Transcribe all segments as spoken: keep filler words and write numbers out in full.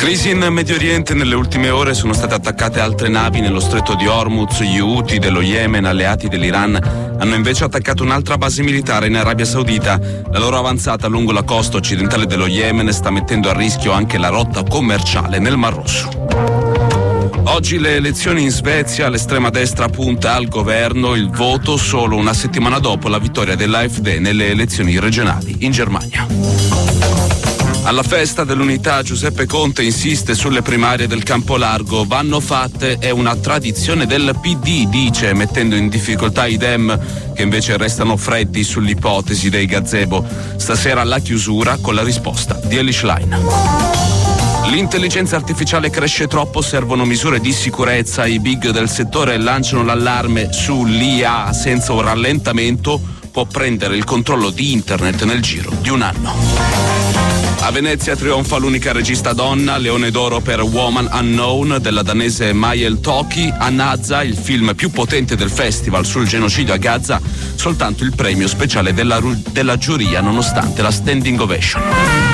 Crisi in Medio Oriente. Nelle ultime ore sono state attaccate altre navi nello stretto di Hormuz. Gli Houthi dello Yemen, alleati dell'Iran, hanno invece attaccato un'altra base militare in Arabia Saudita. La loro avanzata lungo la costa occidentale dello Yemen sta mettendo a rischio anche la rotta commerciale nel Mar Rosso. Oggi le elezioni in Svezia, l'estrema destra punta al governo, il voto solo una settimana dopo la vittoria dell'A F D nelle elezioni regionali in Germania. Alla festa dell'unità Giuseppe Conte insiste sulle primarie del campo largo. Vanno fatte, è una tradizione del P D, dice, mettendo in difficoltà i Dem, che invece restano freddi sull'ipotesi dei gazebo. Stasera la chiusura con la risposta di Eli Schlein. L'intelligenza artificiale cresce troppo, servono misure di sicurezza. I big del settore lanciano l'allarme sull'I A. Senza un rallentamento può prendere il controllo di internet nel giro di un anno. A Venezia trionfa l'unica regista donna, Leone d'Oro per Woman Unknown della danese Mayel Toki. A Nazza, il film più potente del festival sul genocidio a Gaza, soltanto il premio speciale della, della giuria nonostante la standing ovation.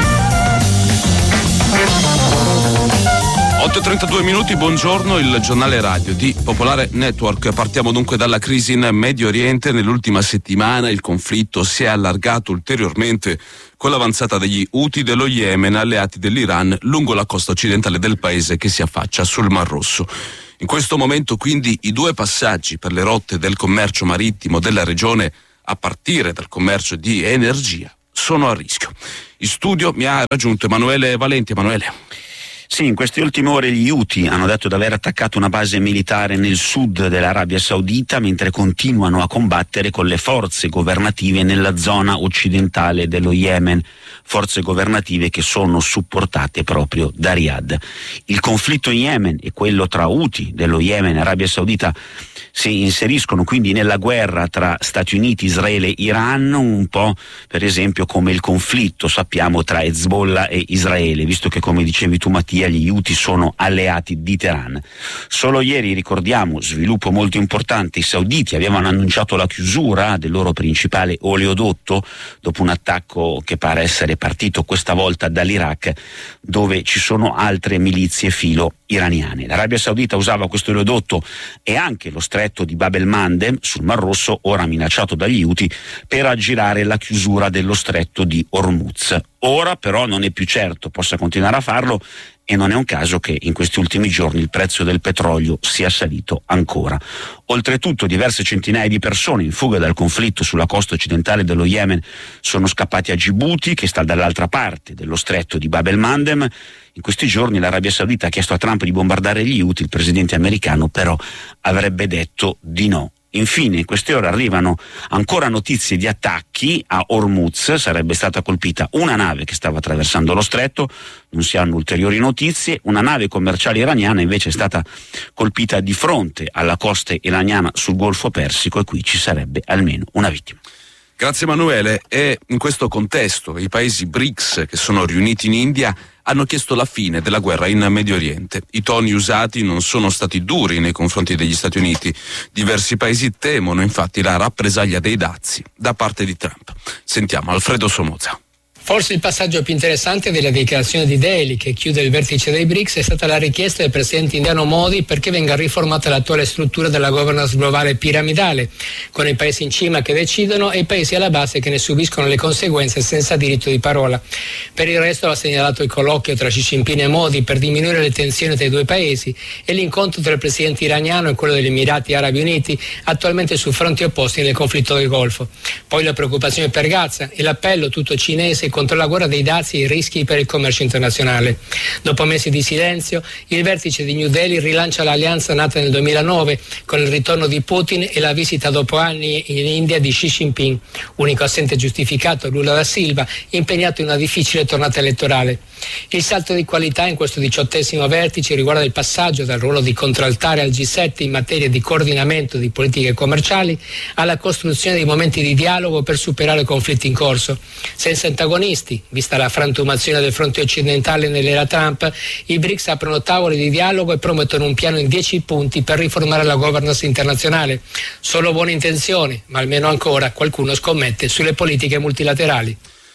otto e trentadue minuti, buongiorno, il giornale radio di Popolare Network. Partiamo dunque dalla crisi in Medio Oriente. Nell'ultima settimana il conflitto si è allargato ulteriormente con l'avanzata degli Houthi dello Yemen, alleati dell'Iran, lungo la costa occidentale del paese che si affaccia sul Mar Rosso. In questo momento quindi i due passaggi per le rotte del commercio marittimo della regione, a partire dal commercio di energia, sono a rischio. In studio mi ha raggiunto Emanuele Valenti. Emanuele. Sì, in queste ultime ore gli Houthi hanno detto di aver attaccato una base militare nel sud dell'Arabia Saudita, mentre continuano a combattere con le forze governative nella zona occidentale dello Yemen, forze governative che sono supportate proprio da Riyadh. Il conflitto in Yemen e quello tra Houthi dello Yemen e Arabia Saudita si inseriscono quindi nella guerra tra Stati Uniti, Israele e Iran, un po' per esempio come il conflitto, sappiamo, tra Hezbollah e Israele, visto che, come dicevi tu Mattia, gli Houthi sono alleati di Teheran. Solo ieri, ricordiamo, sviluppo molto importante, i sauditi avevano annunciato la chiusura del loro principale oleodotto dopo un attacco che pare essere partito questa volta dall'Iraq, dove ci sono altre milizie filo iraniane. L'Arabia Saudita usava questo oleodotto e anche lo stretto di Bab el-Mandeb sul Mar Rosso, ora minacciato dagli Houthi, per aggirare la chiusura dello stretto di Hormuz. Ora però non è più certo possa continuare a farlo e non è un caso che in questi ultimi giorni il prezzo del petrolio sia salito ancora. Oltretutto diverse centinaia di persone in fuga dal conflitto sulla costa occidentale dello Yemen sono scappati a Djibouti, che sta dall'altra parte dello stretto di Bab el-Mandeb. In questi giorni l'Arabia Saudita ha chiesto a Trump di bombardare gli Houthi, il presidente americano però avrebbe detto di no. Infine, in queste ore arrivano ancora notizie di attacchi a Hormuz. Sarebbe stata colpita una nave che stava attraversando lo stretto, non si hanno ulteriori notizie. Una nave commerciale iraniana invece è stata colpita di fronte alla costa iraniana sul Golfo Persico e qui ci sarebbe almeno una vittima. Grazie Emanuele. E in questo contesto i paesi B R I C S, che sono riuniti in India, hanno chiesto la fine della guerra in Medio Oriente. I toni usati non sono stati duri nei confronti degli Stati Uniti. Diversi paesi temono infatti la rappresaglia dei dazi da parte di Trump. Sentiamo Alfredo Somoza. Forse il passaggio più interessante della dichiarazione di Delhi, che chiude il vertice dei B R I C S, è stata la richiesta del presidente indiano Modi perché venga riformata l'attuale struttura della governance globale piramidale, con i paesi in cima che decidono e i paesi alla base che ne subiscono le conseguenze senza diritto di parola. Per il resto, ha segnalato il colloquio tra Xi Jinping e Modi per diminuire le tensioni tra i due paesi e l'incontro tra il presidente iraniano e quello degli Emirati Arabi Uniti, attualmente su fronti opposti nel conflitto del Golfo. Poi la preoccupazione per Gaza e l'appello tutto cinese contro la guerra dei dazi e i rischi per il commercio internazionale. Dopo mesi di silenzio, il vertice di New Delhi rilancia l'alleanza nata nel duemilanove con il ritorno di Putin e la visita dopo anni in India di Xi Jinping, unico assente giustificato Lula da Silva, impegnato in una difficile tornata elettorale. Il salto di qualità in questo diciottesimo vertice riguarda il passaggio dal ruolo di contraltare al G sette in materia di coordinamento di politiche commerciali alla costruzione di momenti di dialogo per superare i conflitti in corso. Senza antagonisti, vista la frantumazione del fronte occidentale nell'era Trump, i B R I C S aprono tavoli di dialogo e promettono un piano in dieci punti per riformare la governance internazionale. Solo buone intenzioni, ma almeno ancora qualcuno scommette sulle politiche multilaterali.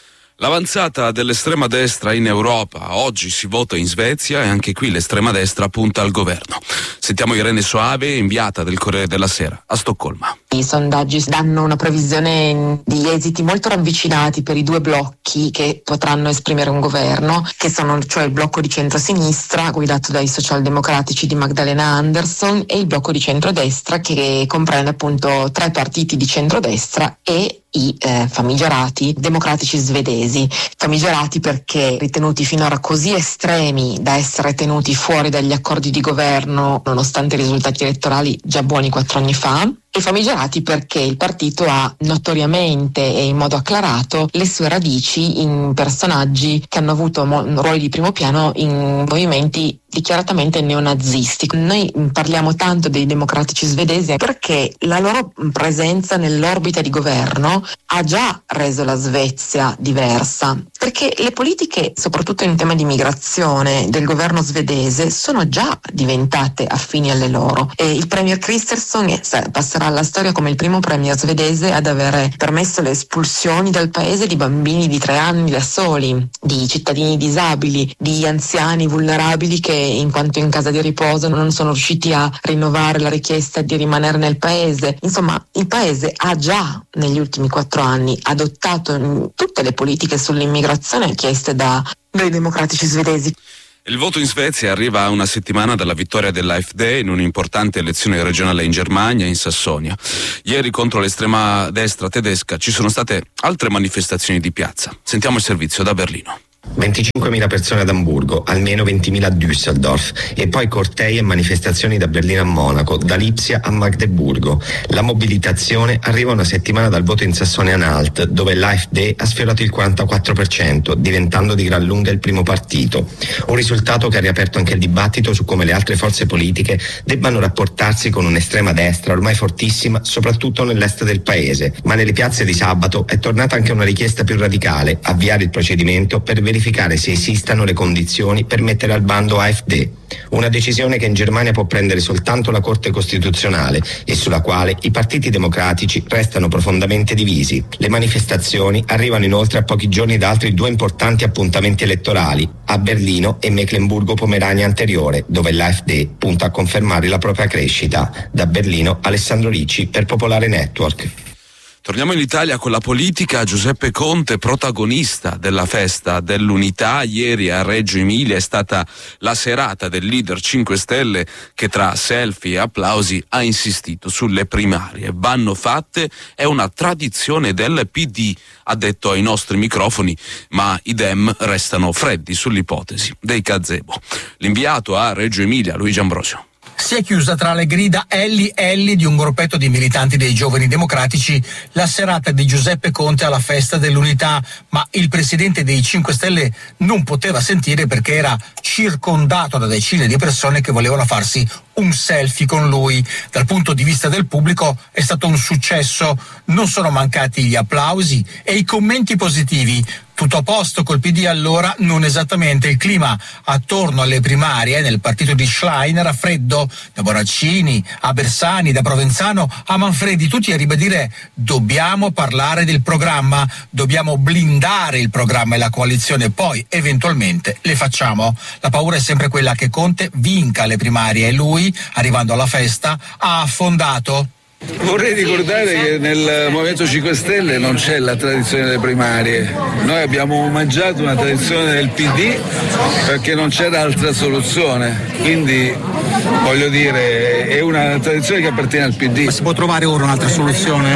L'avanzata dell'estrema destra in Europa, oggi si vota in Svezia e anche qui l'estrema destra punta al governo. Sentiamo Irene Soave, inviata del Corriere della Sera a Stoccolma. I sondaggi danno una previsione di esiti molto ravvicinati per i due blocchi che potranno esprimere un governo, che sono cioè il blocco di centrosinistra guidato dai socialdemocratici di Magdalena Andersson e il blocco di centrodestra che comprende appunto tre partiti di centrodestra e i eh, famigerati democratici svedesi, famigerati perché ritenuti finora così estremi da essere tenuti fuori dagli accordi di governo nonostante i risultati elettorali già buoni quattro anni fa, e famigerati perché il partito ha notoriamente e in modo acclarato le sue radici in personaggi che hanno avuto mo- ruoli di primo piano in movimenti dichiaratamente neonazisti. Noi parliamo tanto dei democratici svedesi perché la loro presenza nell'orbita di governo ha già reso la Svezia diversa, perché le politiche, soprattutto in tema di migrazione, del governo svedese sono già diventate affini alle loro, e il premier Kristersson passerà alla storia come il primo premier svedese ad avere permesso le espulsioni dal paese di bambini di tre anni da soli, di cittadini disabili, di anziani vulnerabili che in quanto in casa di riposo non sono riusciti a rinnovare la richiesta di rimanere nel paese. Insomma, il paese ha già negli ultimi quattro anni adottato tutte le politiche sull'immigrazione chieste da, dai democratici svedesi. Il voto in Svezia arriva a una settimana dalla vittoria dell'A F D in un'importante elezione regionale in Germania, in Sassonia. Ieri contro l'estrema destra tedesca ci sono state altre manifestazioni di piazza. Sentiamo il servizio da Berlino. venticinquemila persone ad Amburgo, almeno ventimila a Düsseldorf e poi cortei e manifestazioni da Berlino a Monaco, da Lipsia a Magdeburgo. La mobilitazione arriva una settimana dal voto in Sassonia-Anhalt, dove l'A F D ha sfiorato il quarantaquattro per cento, diventando di gran lunga il primo partito. Un risultato che ha riaperto anche il dibattito su come le altre forze politiche debbano rapportarsi con un'estrema destra ormai fortissima, soprattutto nell'est del paese. Ma nelle piazze di sabato è tornata anche una richiesta più radicale: avviare il procedimento per verificare se esistano le condizioni per mettere al bando A F D. Una decisione che in Germania può prendere soltanto la Corte Costituzionale e sulla quale i partiti democratici restano profondamente divisi. Le manifestazioni arrivano inoltre a pochi giorni da altri due importanti appuntamenti elettorali, a Berlino e Mecklenburgo-Pomerania anteriore, dove l'A F D punta a confermare la propria crescita. Da Berlino, Alessandro Ricci per Popolare Network. Torniamo in Italia con la politica. Giuseppe Conte, protagonista della festa dell'unità. Ieri a Reggio Emilia è stata la serata del leader cinque Stelle che tra selfie e applausi ha insistito sulle primarie. Vanno fatte, è una tradizione del P D, ha detto ai nostri microfoni, ma i Dem restano freddi sull'ipotesi dei gazebo. L'inviato a Reggio Emilia, Luigi Ambrosio. Si è chiusa tra le grida Elli Elli di un gruppetto di militanti dei Giovani Democratici la serata di Giuseppe Conte alla festa dell'unità, ma il presidente dei cinque Stelle non poteva sentire perché era circondato da decine di persone che volevano farsi un selfie con lui. Dal punto di vista del pubblico è stato un successo, non sono mancati gli applausi e i commenti positivi. Tutto a posto col P D allora? Non esattamente. Il clima attorno alle primarie nel partito di Schlein era freddo, da Bonaccini a Bersani, da Provenzano a Manfredi, tutti a ribadire: dobbiamo parlare del programma, dobbiamo blindare il programma e la coalizione, poi eventualmente le facciamo. La paura è sempre quella che Conte vinca le primarie e lui, arrivando alla festa, ha affondato. Vorrei ricordare che nel Movimento cinque Stelle non c'è la tradizione delle primarie. Noi abbiamo omaggiato una tradizione del P D perché non c'era altra soluzione. Quindi, voglio dire, è una tradizione che appartiene al P D. Ma si può trovare ora un'altra soluzione?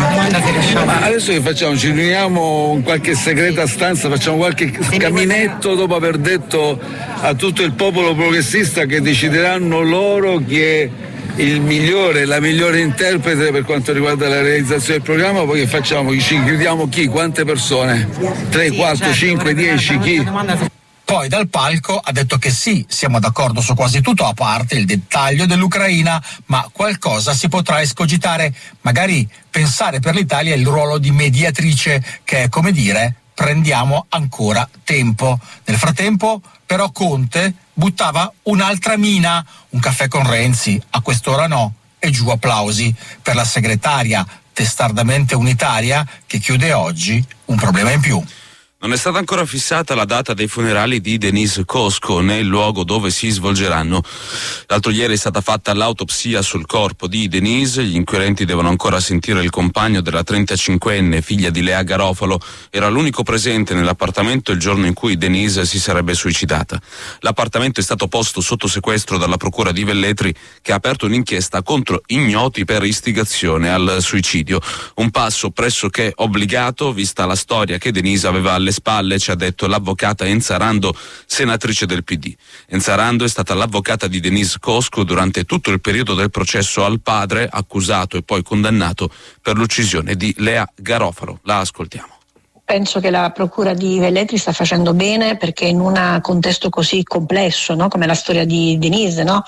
Ma adesso che facciamo? Ci riuniamo in qualche segreta stanza, facciamo qualche caminetto dopo aver detto a tutto il popolo progressista che decideranno loro chi è il migliore, la migliore interprete per quanto riguarda la realizzazione del programma. Poi che facciamo? Ci chiediamo chi? Quante persone? tre, quattro, cinque, dieci? Chi? Poi dal palco ha detto che sì, siamo d'accordo su quasi tutto, a parte il dettaglio dell'Ucraina, ma qualcosa si potrà escogitare, magari pensare per l'Italia il ruolo di mediatrice, che è come dire: prendiamo ancora tempo. Nel frattempo però Conte buttava un'altra mina, un caffè con Renzi, a quest'ora no, e giù applausi per la segretaria testardamente unitaria che chiude oggi un problema in più. Non è stata ancora fissata la data dei funerali di Denise Cosco né il luogo dove si svolgeranno. L'altro ieri è stata fatta l'autopsia sul corpo di Denise. Gli inquirenti devono ancora sentire il compagno della trentacinquenne, figlia di Lea Garofalo. Era l'unico presente nell'appartamento il giorno in cui Denise si sarebbe suicidata. L'appartamento è stato posto sotto sequestro dalla procura di Velletri, che ha aperto un'inchiesta contro ignoti per istigazione al suicidio. Un passo pressoché obbligato, vista la storia che Denise aveva alle spalle, ci ha detto l'avvocata Enza Rando, senatrice del P D. Enza Rando è stata l'avvocata di Denise Cosco durante tutto il periodo del processo al padre, accusato e poi condannato per l'uccisione di Lea Garofalo. La ascoltiamo. Penso che la procura di Velletri sta facendo bene, perché in un contesto così complesso, no, come la storia di Denise, no,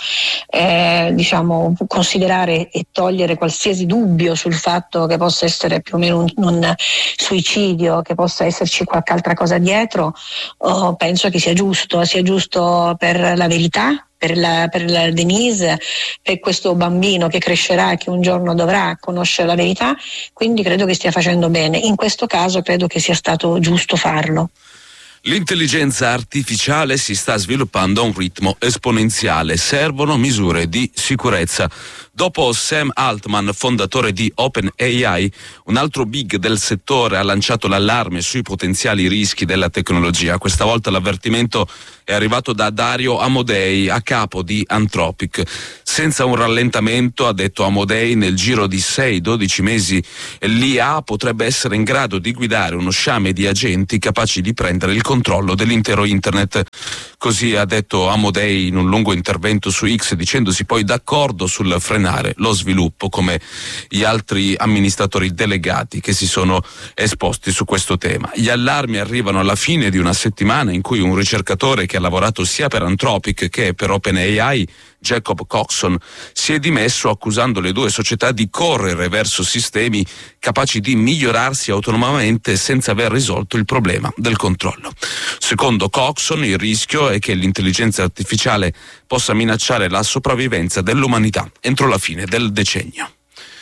eh, diciamo, considerare e togliere qualsiasi dubbio sul fatto che possa essere più o meno un, un suicidio, che possa esserci qualche altra cosa dietro, oh, penso che sia giusto, sia giusto per la verità, per la, per la Denise, per questo bambino che crescerà e che un giorno dovrà conoscere la verità, quindi credo che stia facendo bene. In questo caso credo che sia stato giusto farlo. L'intelligenza artificiale si sta sviluppando a un ritmo esponenziale, servono misure di sicurezza. Dopo Sam Altman, fondatore di OpenAI, un altro big del settore ha lanciato l'allarme sui potenziali rischi della tecnologia. Questa volta l'avvertimento è arrivato da Dario Amodei, a capo di Anthropic. Senza un rallentamento, ha detto Amodei, nel giro di sei dodici mesi l'I A potrebbe essere in grado di guidare uno sciame di agenti capaci di prendere il controllo dell'intero internet. Così ha detto Amodei in un lungo intervento su X, dicendosi poi d'accordo sul frenare lo sviluppo, come gli altri amministratori delegati che si sono esposti su questo tema. Gli allarmi arrivano alla fine di una settimana in cui un ricercatore che ha lavorato sia per Anthropic che per OpenAI, Jacob Coxon, si è dimesso accusando le due società di correre verso sistemi capaci di migliorarsi autonomamente senza aver risolto il problema del controllo. Secondo Coxon, il rischio è che l'intelligenza artificiale possa minacciare la sopravvivenza dell'umanità entro la fine del decennio.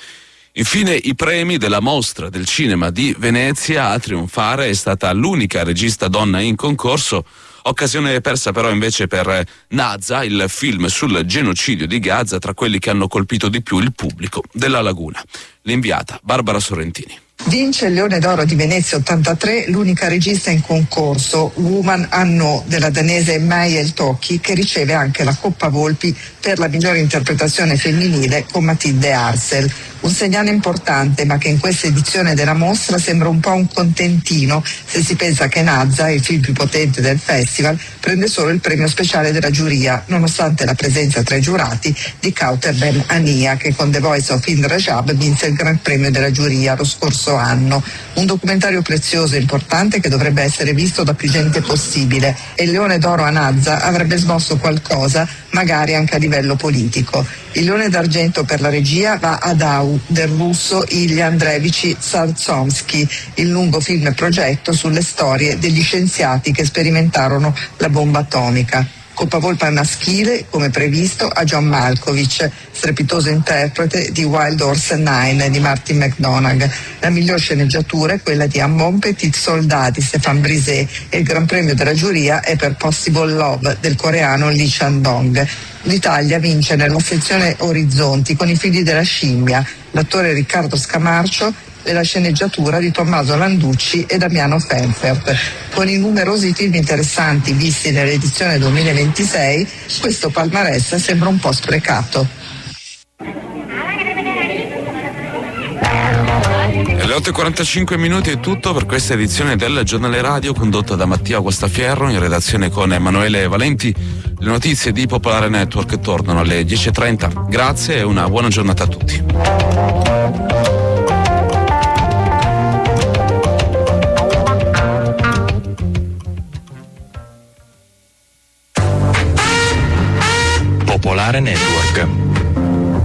Infine, i premi della Mostra del Cinema di Venezia. A trionfare è stata l'unica regista donna in concorso, occasione persa però invece per Nazha, il film sul genocidio di Gaza, tra quelli che hanno colpito di più il pubblico della Laguna. L'inviata Barbara Sorrentini. Vince il Leone d'Oro di Venezia ottantatré l'unica regista in concorso, Woman Anno, della danese Mayel Tocchi, che riceve anche la Coppa Volpi per la migliore interpretazione femminile con Matilde Arsel. Un segnale importante, ma che in questa edizione della mostra sembra un po' un contentino, se si pensa che Nazha, il film più potente del festival, prende solo il premio speciale della giuria, nonostante la presenza tra i giurati di Kauter Ben Ania, che con The Voice of Hind Rajab vinse il Gran Premio della giuria lo scorso anno. Un documentario prezioso e importante che dovrebbe essere visto da più gente possibile, e il Leone d'Oro a Nazha avrebbe smosso qualcosa, magari anche a livello politico. Il Leone d'Argento per la regia va ad Au, del russo Ilya Andreevich Sarsomsky, il lungo film progetto sulle storie degli scienziati che sperimentarono la bomba atomica. Coppa Volpe maschile, come previsto, a John Malkovich, strepitoso interprete di Wild Horse Nine di Martin McDonagh. La miglior sceneggiatura è quella di Un Bon Petit Soldat di Stéphane Brisé e il Gran Premio della giuria è per Possible Love del coreano Lee Chan-dong. L'Italia vince nella sezione Orizzonti con I figli della scimmia, l'attore Riccardo Scamarcio e la sceneggiatura di Tommaso Landucci e Damiano Fenfert. Con i numerosi film interessanti visti nell'edizione duemilaventisei, questo palmarès sembra un po' sprecato. Alle otto e quarantacinque minuti è tutto per questa edizione del Giornale Radio, condotta da Mattia Guastafierro, in redazione con Emanuele Valenti. Le notizie di Popolare Network tornano alle dieci e trenta. Grazie e una buona giornata a tutti. Popolare Network.